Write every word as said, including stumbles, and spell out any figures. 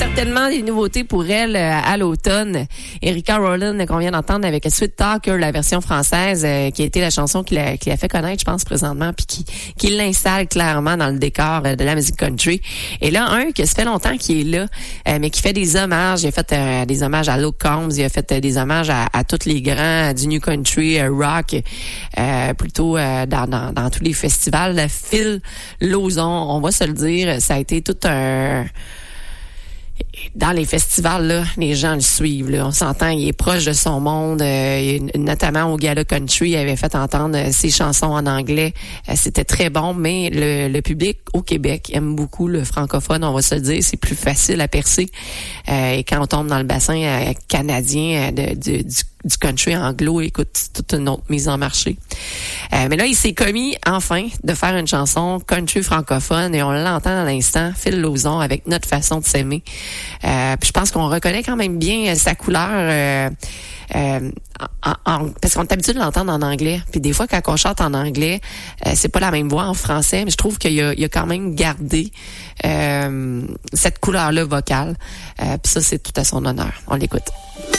certainement des nouveautés pour elle euh, à l'automne. Erika Rowland, qu'on vient d'entendre avec Sweet Talker, la version française, euh, qui a été la chanson qui l'a, qui l'a fait connaître, je pense, présentement, puis qui, qui l'installe clairement dans le décor euh, de la musique country. Et là, un que ça fait longtemps qu'il est là, euh, mais qui fait des hommages. Il a fait euh, des hommages à Luke Combs, il a fait euh, des hommages à, à tous les grands du New Country, euh, rock, euh, plutôt euh, dans, dans, dans tous les festivals. Phil Lauzon, on va se le dire, ça a été tout un... Dans les festivals, là, les gens le suivent. Là. On s'entend, il est proche de son monde. Euh, notamment au Gala Country, il avait fait entendre euh, ses chansons en anglais. Euh, c'était très bon, mais le, le public au Québec aime beaucoup le francophone. On va se le dire, c'est plus facile à percer. Euh, et quand on tombe dans le bassin euh, canadien euh, de, de, du du country anglo, écoute, c'est toute une autre mise en marché. Euh, mais là, il s'est commis, enfin, de faire une chanson country francophone et on l'entend à l'instant, Phil Lauzon, avec Notre façon de s'aimer. Euh, puis je pense qu'on reconnaît quand même bien sa couleur, euh, euh, en, en, parce qu'on est habitué de l'entendre en anglais. Puis des fois, quand on chante en anglais, euh, c'est pas la même voix en français, mais je trouve qu'il a, il a quand même gardé euh, cette couleur-là vocale. Euh, puis ça, c'est tout à son honneur. On l'écoute.